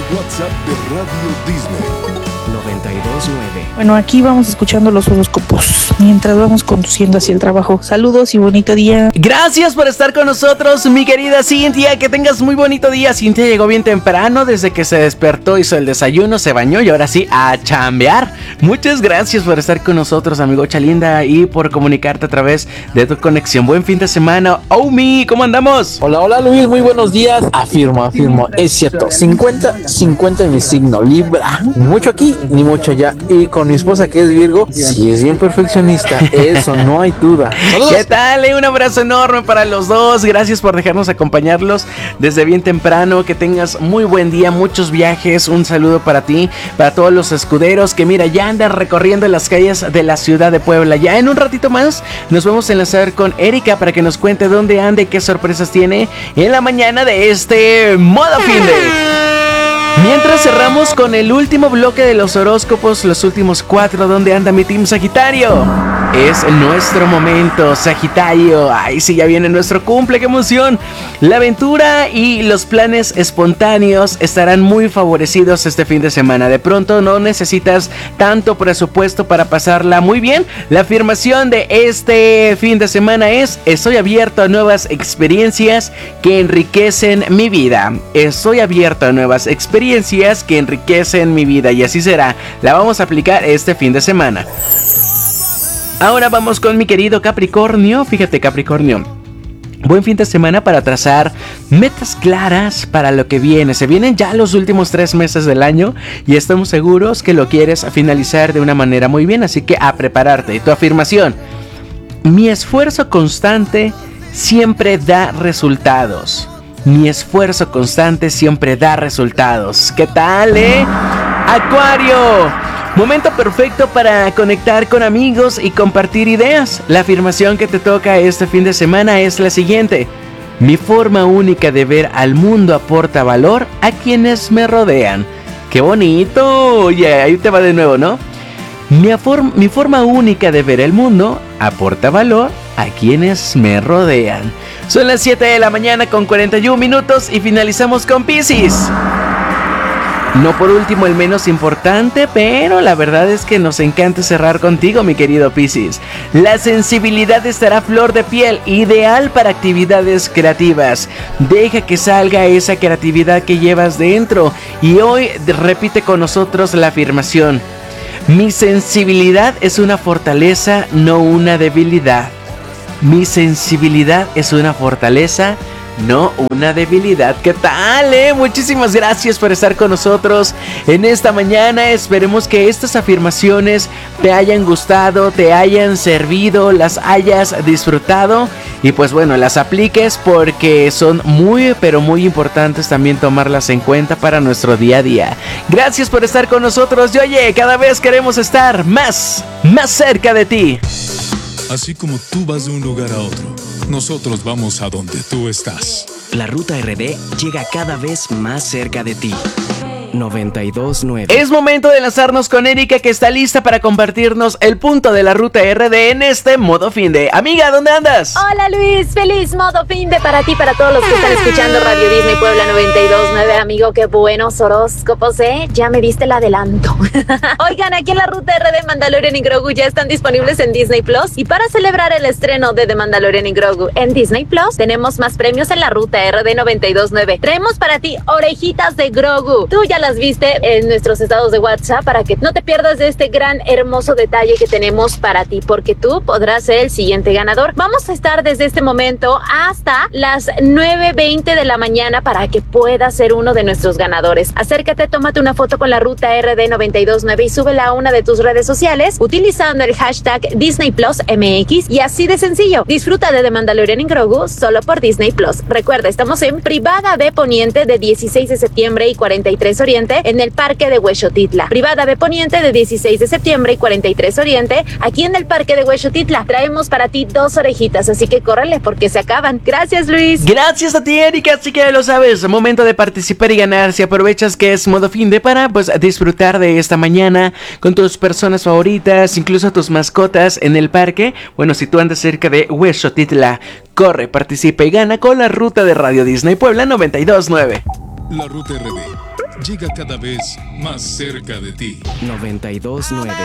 WhatsApp de Radio Disney. 92.9. Bueno, aquí vamos escuchando los horóscopos mientras vamos conduciendo hacia el trabajo. Saludos y bonito día. Gracias por estar con nosotros, mi querida Cintia. Que tengas muy bonito día. Cintia llegó bien temprano, desde que se despertó, hizo el desayuno, se bañó y ahora sí a chambear. Muchas gracias por estar con nosotros, amigo Chalinda, y por comunicarte a través de tu conexión. Buen fin de semana. Omi, ¿cómo andamos? Hola Luis, muy buenos días. Afirmo, es cierto, 50-50 en mi signo, Libra. Ni mucho aquí, ni mucho allá. Y con mi esposa, que es Virgo, sí es bien perfeccionista, eso no hay duda. ¡Saludos! ¿Qué tal? Un abrazo enorme para los dos. Gracias por dejarnos acompañarlos desde bien temprano. Que tengas muy buen día, muchos viajes. Un saludo para ti, para todos los escuderos que mira, ya andan recorriendo las calles de la ciudad de Puebla. Ya en un ratito más nos vamos a enlazar con Erika para que nos cuente dónde anda y qué sorpresas tiene en la mañana de este modo fin de... Mientras cerramos con el último bloque de los horóscopos, los últimos 4, ¿dónde anda mi team Sagitario? Es nuestro momento, Sagitario. Ay, sí, ya viene nuestro cumple, qué emoción. La aventura y los planes espontáneos estarán muy favorecidos este fin de semana. De pronto no necesitas tanto presupuesto para pasarla muy bien. La afirmación de este fin de semana es: estoy abierto a nuevas experiencias que enriquecen mi vida. Estoy abierto a nuevas experiencias que enriquecen mi vida, y así será. La vamos a aplicar este fin de semana. Ahora vamos con mi querido Capricornio. Fíjate, Capricornio, buen fin de semana para trazar metas claras para lo que viene. Se vienen ya los últimos 3 meses del año y estamos seguros que lo quieres finalizar de una manera muy bien, así que a prepararte. Y tu afirmación: mi esfuerzo constante siempre da resultados. Mi esfuerzo constante siempre da resultados. ¿Qué tal, Acuario? Momento perfecto para conectar con amigos y compartir ideas. La afirmación que te toca este fin de semana es la siguiente: mi forma única de ver al mundo aporta valor a quienes me rodean. ¡Qué bonito! Oye, ahí te va de nuevo, ¿no? Mi forma única de ver el mundo aporta valor a quienes me rodean. Son las 7 de la mañana con 41 minutos y finalizamos con Piscis. No por último el menos importante, pero la verdad es que nos encanta cerrar contigo, mi querido Piscis. La sensibilidad estará a flor de piel, ideal para actividades creativas. Deja que salga esa creatividad que llevas dentro y hoy repite con nosotros la afirmación: mi sensibilidad es una fortaleza, no una debilidad. Mi sensibilidad es una fortaleza, no una debilidad. ¿Qué tal, Muchísimas gracias por estar con nosotros en esta mañana. Esperemos que estas afirmaciones te hayan gustado, te hayan servido, las hayas disfrutado y pues bueno, las apliques, porque son muy pero muy importantes también tomarlas en cuenta para nuestro día a día. Gracias por estar con nosotros y oye, cada vez queremos estar más cerca de ti. Así como tú vas de un lugar a otro, nosotros vamos a donde tú estás. La Ruta RD llega cada vez más cerca de ti. 92.9. Es momento de lanzarnos con Erika, que está lista para compartirnos el punto de la Ruta RD en este modo fin de. Amiga, ¿dónde andas? Hola Luis, feliz modo fin de para ti, para todos los que están escuchando Radio Disney Puebla 92.9. Amigo, qué buenos horóscopos, ya me diste el adelanto. Oigan, aquí en la Ruta RD, Mandalorian y Grogu ya están disponibles en Disney Plus, y para celebrar el estreno de The Mandalorian y Grogu en Disney Plus, tenemos más premios en la Ruta RD 92.9. Traemos para ti orejitas de Grogu. Tú ya las viste en nuestros estados de WhatsApp, para que no te pierdas de este gran hermoso detalle que tenemos para ti, porque tú podrás ser el siguiente ganador. Vamos a estar desde este momento hasta las 9:20 de la mañana para que puedas ser uno de nuestros ganadores. Acércate, tómate una foto con la Ruta RD 92.9 y súbela a una de tus redes sociales utilizando el hashtag Disney Plus MX, y así de sencillo, disfruta de The Mandalorian y Grogu solo por Disney Plus. Recuerda, estamos en Privada B Poniente de 16 de septiembre y 43 Oriente en el Parque de Huexotitla. Privada B Poniente de 16 de septiembre y 43 Oriente aquí en el Parque de Huexotitla. Traemos para ti 2 orejitas, así que córrele porque se acaban. Gracias, Luis. Gracias a ti, Erika, así que ya lo sabes, momento de participar y ganar. Si aprovechas que es modo fin de para pues disfrutar de esta mañana con tus personas favoritas, incluso tus mascotas en el parque. Bueno, si tú andas cerca de Huexotitla, corre, participa y gana con la Ruta de Radio Disney Puebla 92.9. La Ruta RD llega cada vez más cerca de ti. 92.9.